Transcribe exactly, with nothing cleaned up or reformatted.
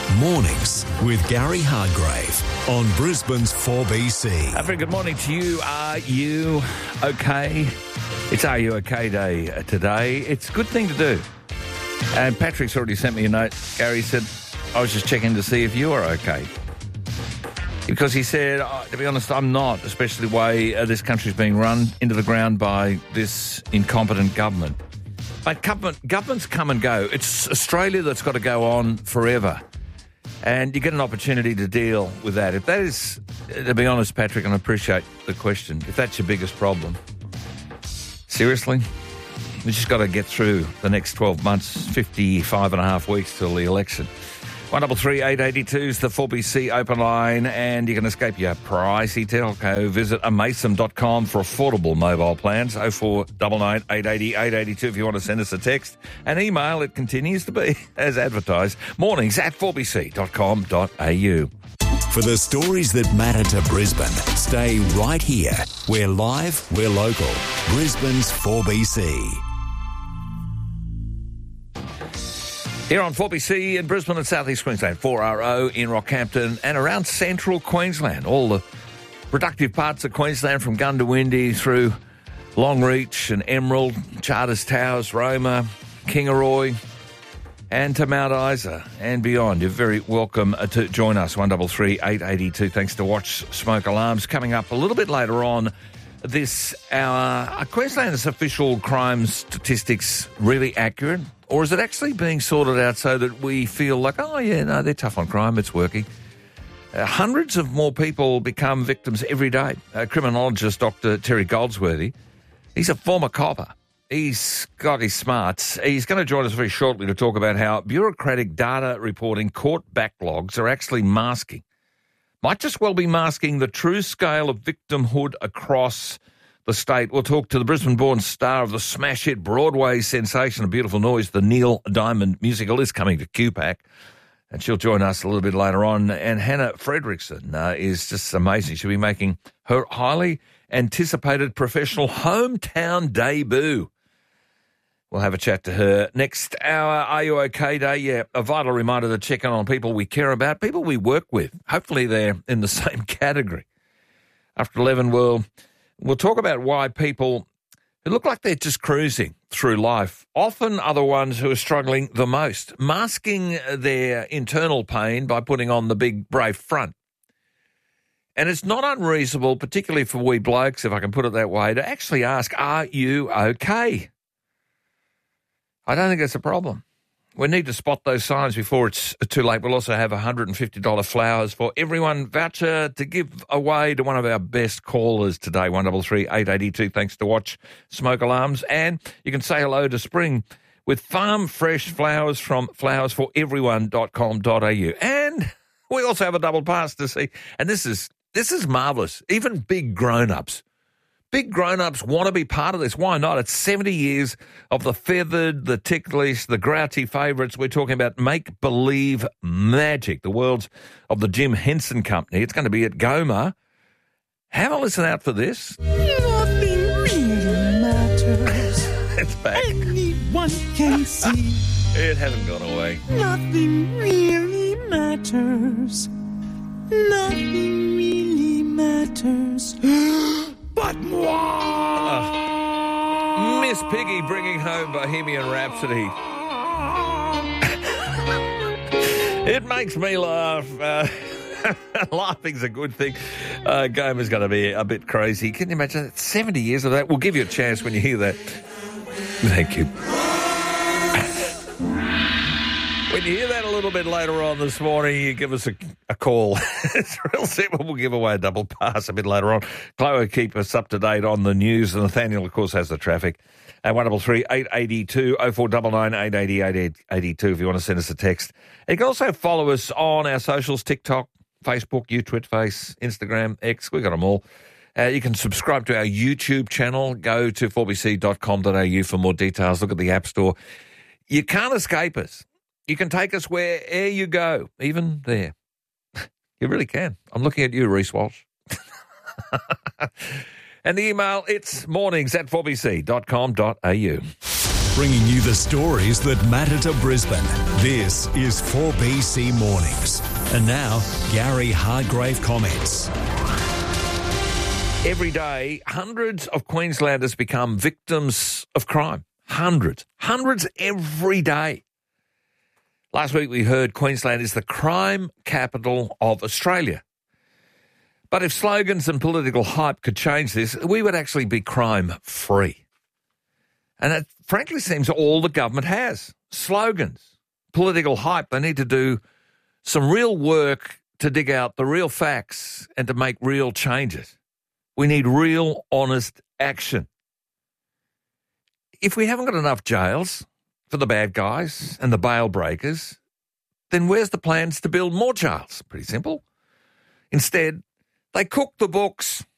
Mornings with Gary Hargrave on Brisbane's four B C. A very good morning to you. Are you okay? It's Are You OK Day today. It's a good thing to do. And Patrick's already sent me a note. Gary said, I was just checking to see if you are okay. Because he said, oh, to be honest, I'm not, especially the way uh, this country's being run into the ground by this incompetent government. But government, governments come and go. It's Australia that's got to go on forever. And you get an opportunity to deal with that. If that is, to be honest, Patrick, and I appreciate the question, if that's your biggest problem, seriously, we just got to get through the next twelve months, fifty-five and a half weeks till the election. one double three eight eight two is the four B C open line, and you can escape your pricey telco. Visit amason dot com for affordable mobile plans. oh four nine nine eight eight zero eight eight two if you want to send us a text. An email, it continues to be, as advertised, mornings at four b c dot com dot a u. For the stories that matter to Brisbane, stay right here. We're live, we're local. Brisbane's four B C. Here on four B C in Brisbane and South East Queensland, four R O in Rockhampton and around central Queensland. All the productive parts of Queensland from Goondiwindi through Longreach and Emerald, Charters Towers, Roma, Kingaroy and to Mount Isa and beyond. You're very welcome to join us, one double three eight eight two. Thanks to Watch Smoke Alarms. Coming up a little bit later on this hour, are Queensland's official crime statistics really accurate? Or is it actually being sorted out so that we feel like, oh, yeah, no, they're tough on crime, it's working? Uh, hundreds of more people become victims every day. Uh, criminologist Doctor Terry Goldsworthy, he's a former copper. He's got his smarts. He's going to join us very shortly to talk about how bureaucratic data reporting court backlogs are actually masking, might just well be masking the true scale of victimhood across the state. We'll talk to the Brisbane-born star of the smash hit Broadway sensation, A Beautiful Noise. The Neil Diamond musical is coming to Q PAC, and she'll join us a little bit later on. And Hannah Fredrickson uh, is just amazing. She'll be making her highly anticipated professional hometown debut. We'll have a chat to her next hour. Are You OK Day? Yeah, a vital reminder to check in on people we care about, people we work with. Hopefully they're in the same category. After eleven, we'll... We'll talk about why people who look like they're just cruising through life often are the ones who are struggling the most, masking their internal pain by putting on the big, brave front. And it's not unreasonable, particularly for we blokes, if I can put it that way, to actually ask, are you okay? I don't think that's a problem. We need to spot those signs before it's too late. We'll also have one hundred fifty dollars flowers for everyone voucher to give away to one of our best callers today, one double three eight eight two, thanks to Watch Smoke Alarms. And you can say hello to spring with farm fresh flowers from flowers for everyone dot com dot a u. And we also have a double pass to see, and this is this is marvellous. Even big grown-ups. Big grown-ups want to be part of this. Why not? It's seventy years of the feathered, the ticklish, the grouchy favourites. We're talking about make-believe magic, the worlds of the Jim Henson Company. It's going to be at Goma. Have a listen out for this. Nothing really matters. It's back. Anyone can see. It hasn't gone away. Nothing really matters. Nothing really matters. But moi! Uh, Miss Piggy bringing home Bohemian Rhapsody. It makes me laugh. Uh, laughing's a good thing. Uh, Goma's going to be a bit crazy. Can you imagine that? seventy years of that? We'll give you a chance when you hear that. Thank you. When you hear that a little bit later on this morning, you give us a, a call. It's real simple. We'll give away a double pass a bit later on. Chloe will keep us up to date on the news. And Nathaniel, of course, has the traffic. At one double three eight eight two, oh four nine nine eight eight eight two if you want to send us a text. And you can also follow us on our socials, TikTok, Facebook, YouTwitface, Instagram, X. We've got them all. Uh, you can subscribe to our YouTube channel. Go to four b c dot com dot a u for more details. Look at the App Store. You can't escape us. You can take us wherever you go, even there. You really can. I'm looking at you, Reece Walsh. And the email, it's mornings at four b c dot com dot a u. bringing you the stories that matter to Brisbane. This is four B C Mornings. And now, Gary Hargrave comments. Every day, hundreds of Queenslanders become victims of crime. Hundreds. Hundreds every day. Last week we heard Queensland is the crime capital of Australia. But if slogans and political hype could change this, we would actually be crime-free. And that, frankly, seems all the government has. Slogans, political hype. They need to do some real work to dig out the real facts and to make real changes. We need real, honest action. If we haven't got enough jails for the bad guys and the bail breakers, then where's the plans to build more jails? Pretty simple. Instead, they cook the books